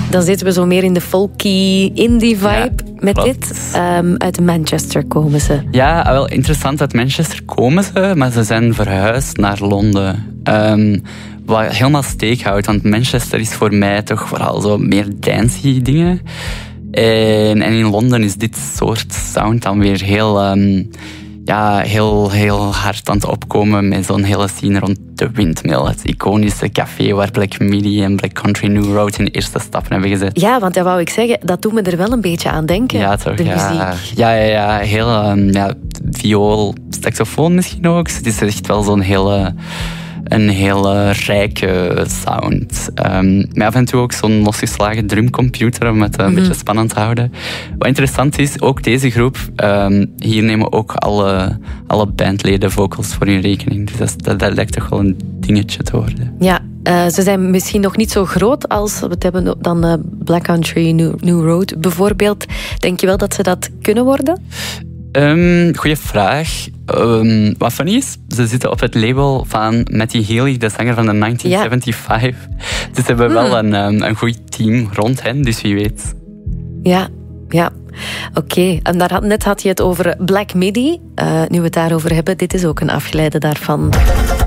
Dan zitten we zo meer in de folky indie vibe met dit. Uit Manchester komen ze. Ja, wel interessant. Uit Manchester komen ze, maar ze zijn verhuisd naar Londen. Wat helemaal steek houdt, want Manchester is voor mij toch vooral zo meer dancey dingen. En in Londen is dit soort sound dan weer heel hard aan het opkomen met zo'n hele scene rond de Windmill. Het iconische café waar Black Midi en Black Country New Road hun eerste stappen hebben gezet. Ja, want dat wou ik zeggen, dat doet me er wel een beetje aan denken. Ja, toch? De muziek. Ja. Heel viool, saxofoon misschien ook. Het is echt wel zo'n een hele rijke sound. Maar af en toe ook zo'n losgeslagen drumcomputer om het een beetje spannend te houden. Wat interessant is, ook deze groep, hier nemen ook alle bandleden vocals voor hun rekening. Dus dat lijkt toch wel een dingetje te worden. Ja, ze zijn misschien nog niet zo groot als we het hebben dan Black Country New Road bijvoorbeeld. Denk je wel dat ze dat kunnen worden? Goeie vraag. Wat funny is, ze zitten op het label van Matty Healy, de zanger van de 1975. Dus ze hebben wel een goed team rond hen, dus wie weet. Ja. Oké. En net had je het over Black Midi. Nu we het daarover hebben, dit is ook een afgeleide daarvan.